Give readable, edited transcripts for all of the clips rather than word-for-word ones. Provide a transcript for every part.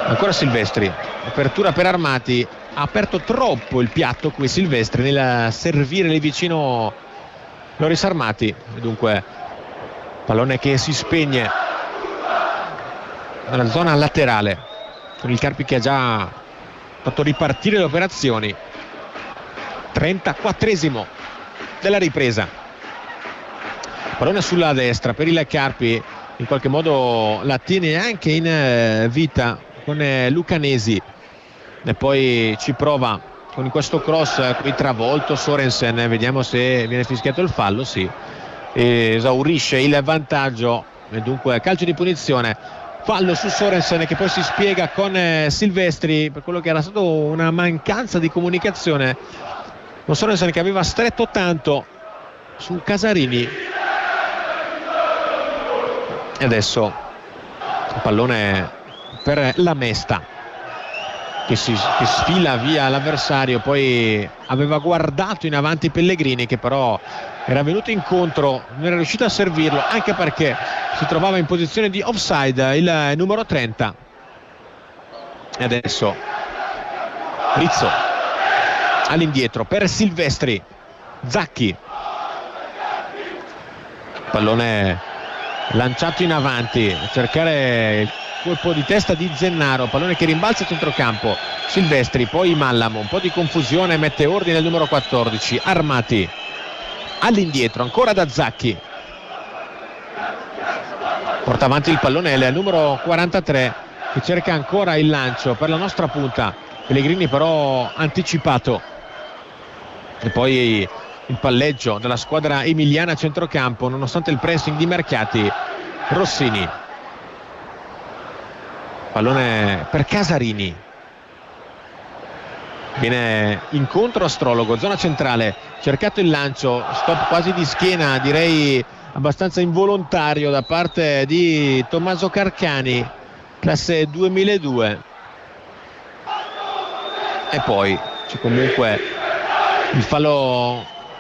Ancora Silvestri, apertura per Armati, ha aperto troppo il piatto qui Silvestri nel servire lì vicino Loris Armati, e dunque pallone che si spegne nella zona laterale con il Carpi che ha già fatto ripartire le operazioni. 34esimo della ripresa, pallone sulla destra per il Carpi, in qualche modo la tiene anche in vita con Lucanesi e poi ci prova con questo cross qui travolto Sorensen, vediamo se viene fischiato il fallo. Sì, esaurisce il vantaggio e dunque calcio di punizione, fallo su Sorensen che poi si spiega con Silvestri per quello che era stato una mancanza di comunicazione con Sorensen, che aveva stretto tanto su Casarini. E adesso il pallone per la Mesta che sfila via l'avversario, poi aveva guardato in avanti Pellegrini che però era venuto incontro, non era riuscito a servirlo anche perché si trovava in posizione di offside il numero 30. E adesso Rizzo all'indietro per Silvestri, Zacchi, pallone lanciato in avanti a cercare il colpo di testa di Zennaro, pallone che rimbalza a centrocampo, Silvestri, poi Mallamo, un po' di confusione, mette ordine il numero 14, Armati all'indietro ancora da Zacchi, porta avanti il pallone il numero 43 che cerca ancora il lancio per la nostra punta, Pellegrini però anticipato, e poi il palleggio della squadra emiliana a centrocampo nonostante il pressing di Mercati. Rossini, pallone per Casarini, viene incontro Astrologo, zona centrale, cercato il lancio, stop quasi di schiena, direi abbastanza involontario da parte di Tommaso Carcani, classe 2002, e poi c'è comunque il fallo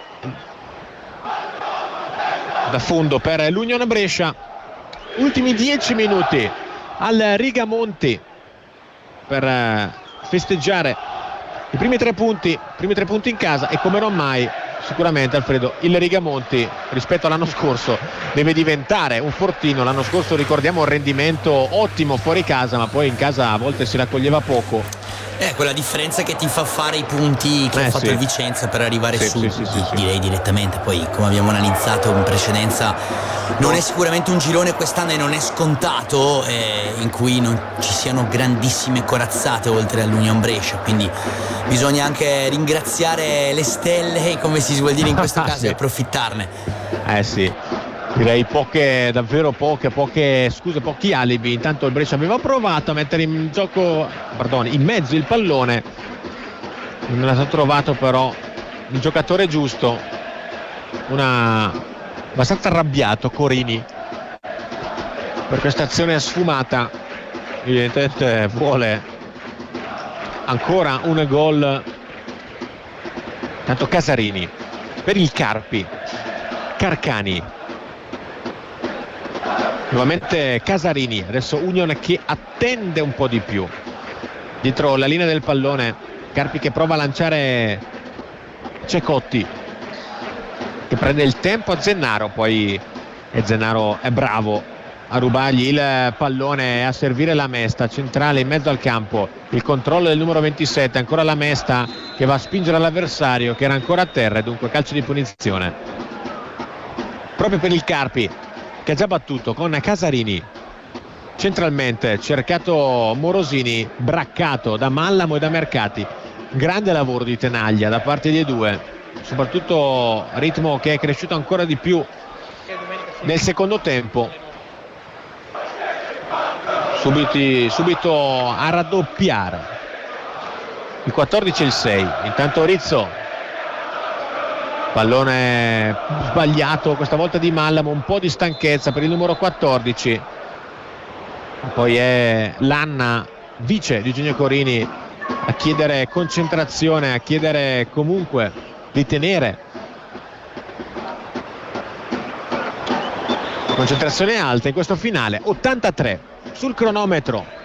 da fondo per l'Unione Brescia. Ultimi 10 minuti al Rigamonti per festeggiare i primi tre punti in casa, e come non mai sicuramente, Alfredo, il Rigamonti rispetto all'anno scorso deve diventare un fortino. L'anno scorso ricordiamo un rendimento ottimo fuori casa, ma poi in casa a volte si raccoglieva poco. Quella differenza che ti fa fare i punti che ha fatto il Vicenza per arrivare su, direi direttamente. Poi, come abbiamo analizzato in precedenza, non è sicuramente un girone quest'anno e non è scontato in cui non ci siano grandissime corazzate oltre all'Union Brescia, quindi bisogna anche ringraziare le stelle, come si suol dire in questo caso, e approfittarne. Direi davvero poche scuse, pochi alibi. Intanto il Brescia aveva provato a mettere in mezzo il pallone, non ha trovato però il giocatore giusto, abbastanza arrabbiato Corini per questa azione sfumata, evidentemente vuole ancora un gol. Tanto Casarini per il Carpi, Carcani, nuovamente Casarini, adesso Union che attende un po' di più dietro la linea del pallone. Carpi che prova a lanciare Cecotti che prende il tempo a Zennaro, poi Zennaro è bravo a rubargli il pallone e a servire la Mesta centrale in mezzo al campo. Il controllo del numero 27, ancora la Mesta che va a spingere l'avversario che era ancora a terra, e dunque calcio di punizione proprio per il Carpi che ha già battuto con Casarini centralmente, cercato Morosini, braccato da Mallamo e da Mercati. Grande lavoro di Tenaglia da parte dei due, soprattutto ritmo che è cresciuto ancora di più nel secondo tempo, subito a raddoppiare il 14 e il 6. Intanto Rizzo, pallone sbagliato questa volta di Mallamo, un po' di stanchezza per il numero 14. Poi è Lanna, vice di Eugenio Corini, a chiedere concentrazione, a chiedere comunque di tenere concentrazione alta in questo finale. 83 sul cronometro